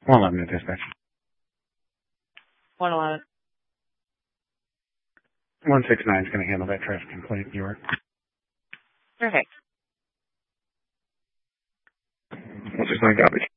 111 at dispatch. 111. 169 is going to handle that traffic complaint, York. Perfect. 169 copy.